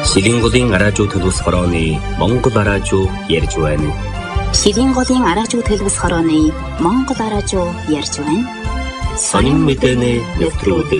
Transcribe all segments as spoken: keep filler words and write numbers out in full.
Ширийн голын араажуу төлөвс хорооны Монгол араажуу ярьж байна. Ширийн голын араажуу төлөвс хорооны Монгол араажуу ярьж байна. Сонин мэдээний нэвтрүүлэг.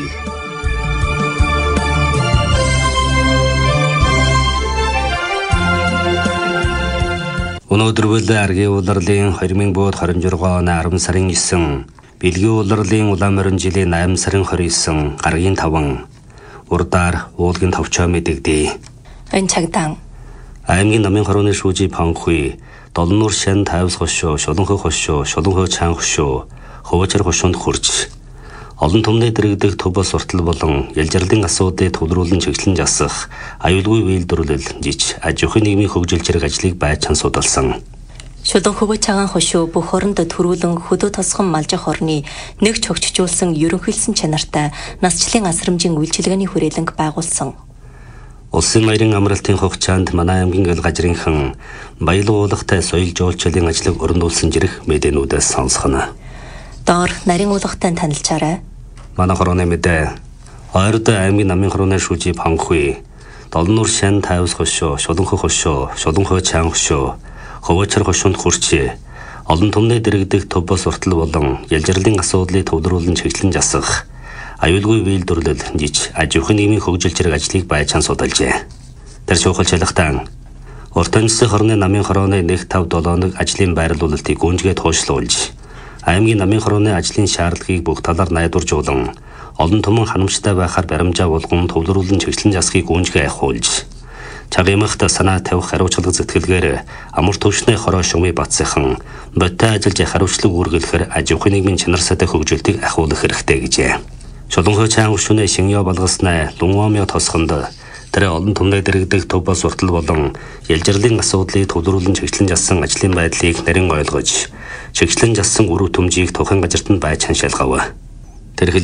Өнөөдөр бүл аргийн улирлын две тысячи двадцать шесть оны арван сарын девятын, Бэлгийн улирлын улаан морин жилийн восемь сарын двадцать девять, гаргийн таван, урдаар уулгийн товчоо мэдэгдээ. Энэ цагдаан аймгийн намын хорооны шүүжи Панхуй, Долнуур шан тайвс хошоо, Шуланхой хошоо, Шуланхой чаан хошоо, Хувачар хошоонд хүрч олон түмний дэрэгдэх төв суртал болон ялжралын асуудлыг төвлөрүүлэн чиглэн засах аюулгүй үйлдвэрлэл жиж аж ахуйн нийгмийн хөгжил зэрэг ажлыг байцаан судалсан. Шуланхой чаан хошоо бүх оронд төрүүлэн хөдөө тосгон малжих орны нэг чогчжуулсан ерөнхийлсөн чанартай насчлалын асрамжийн үйлчилгээний хүрээлэнг байгуулсан. Улсын баярын амралтын хугацаанд манай аймгийн гал гажрынхан баялаг уулахтай соёл жуулчлалын ажлыг өрнүүлсэн зэрэг мэдээнүүдээс сонсгоно. Доор нарийн уулахтай танилцаарай. Манай хорооны мэдээ. Ойрд аймгийн намын хорооны шүүжи Панхуй, Долнуур шан тайвс хошоо, Шуланхой хошоо, Шуланхой чаан хошоо, Хувачар хошоонд хүрч олон түмний дэрэгдэх төв суртал болон ялжралын асуудлыг төвлөрүүлэн чиглэн засах аюулгүй үйлдвэрлэл жиж аж ахуйн нийгмийн хөгжил зэрэг ажлыг байцаан судалжээ. Тэр чухал шалгалтан урт онцлог хорны намын хорооны нэг тавь долооног ажлын байрлуулалтыг гүнжгээд хойшлуулж аймгийн намын хорооны ажлын шаардлагыг бүх талаар найдваржуулан олон түмэн ханамжтай байхаар баримжаа болгон төвлөрүүлэн чиглэн засахыг гүнжгээ ахиулж чагымхт санаа тавих хариуцлага зэтгэлгээр амар төвшний хороо шумыг батсахан бодтой ажиллаж хариуцлага үргэлэхээр аж ахуйн нийгмийн чанар сайтай хөгжилтийг ахиулах хэрэгтэй гэжээ. Шуланхой чаан хошооны шиньё болгосноо Лунвамё тосгонд тэр олон түмний дэрэгдэх төв суртал болон ялжралын асуудлыг төвлөрүүлэн чиглэн зассан ажлын байдлыг нарийн ойлгож чиглэн зассан үр төмжийг тухайн газарт нь байцаан шалгав. Тэр